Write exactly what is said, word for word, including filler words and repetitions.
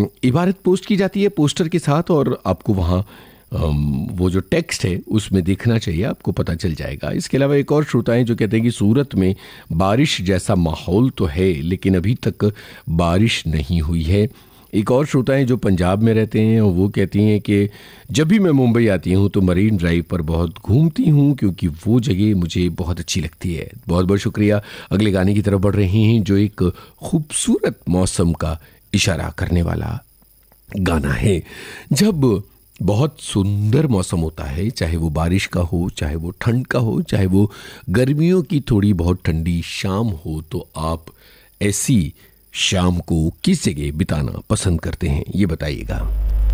इबारत पोस्ट की जाती है पोस्टर के साथ और आपको वहाँ अम, वो जो टेक्स्ट है उसमें देखना चाहिए, आपको पता चल जाएगा। इसके अलावा एक और श्रोता हैं जो कहते हैं कि सूरत में बारिश जैसा माहौल तो है लेकिन अभी तक बारिश नहीं हुई है। एक और श्रोता हैं जो पंजाब में रहते हैं और वो कहती हैं कि जब भी मैं मुंबई आती हूँ तो मरीन ड्राइव पर बहुत घूमती हूँ क्योंकि वो जगह मुझे बहुत अच्छी लगती है। बहुत बहुत शुक्रिया। अगले गाने की तरफ बढ़ रहे हैं जो एक खूबसूरत मौसम का इशारा करने वाला गाना है। जब बहुत सुंदर मौसम होता है, चाहे वो बारिश का हो, चाहे वो ठंड का हो, चाहे वो गर्मियों की थोड़ी बहुत ठंडी शाम हो, तो आप ऐसी शाम को किस जगह बिताना पसंद करते हैं ये बताइएगा।